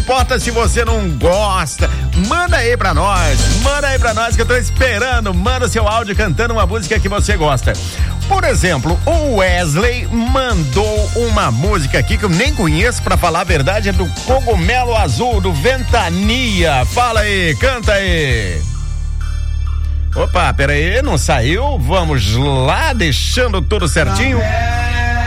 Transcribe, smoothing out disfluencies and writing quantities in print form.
importa se você não gosta, manda aí pra nós que eu tô esperando. Manda seu áudio cantando uma música que você gosta. Por exemplo, o Wesley mandou uma música aqui que eu nem conheço, pra falar a verdade, é do Cogumelo Azul, do Ventania. Fala aí, canta aí. Opa, pera aí, não saiu? Vamos lá, deixando tudo certinho.